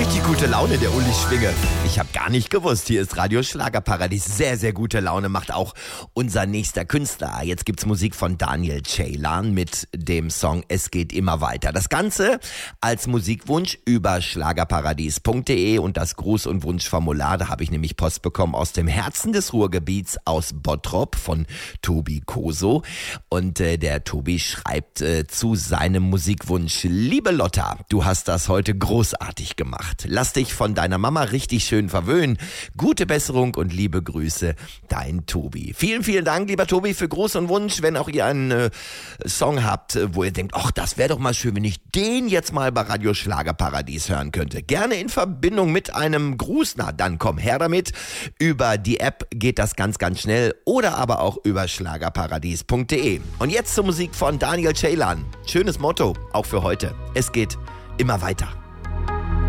Richtig gute Laune, der Uli Schwinge. Ich habe gar nicht gewusst, hier ist Radio Schlagerparadies. Sehr, sehr gute Laune macht auch unser nächster Künstler. Jetzt gibt's Musik von Daniel Ceylan mit dem Song Es geht immer weiter. Das Ganze als Musikwunsch über schlagerparadies.de und das Gruß- und Wunschformular. Da habe ich nämlich Post bekommen aus dem Herzen des Ruhrgebiets aus Bottrop von Tobi Koso. Und der Tobi schreibt zu seinem Musikwunsch: Liebe Lotta, du hast das heute großartig gemacht. Lass dich von deiner Mama richtig schön verwöhnen. Gute Besserung und liebe Grüße, dein Tobi. Vielen, vielen Dank, lieber Tobi, für Gruß und Wunsch. Wenn auch ihr einen Song habt, wo ihr denkt, ach, das wäre doch mal schön, wenn ich den jetzt mal bei Radio Schlagerparadies hören könnte. Gerne in Verbindung mit einem Gruß. Na, dann komm her damit. Über die App geht das ganz, ganz schnell oder aber auch über schlagerparadies.de. Und jetzt zur Musik von Daniel Ceylan. Schönes Motto, auch für heute. Es geht immer weiter.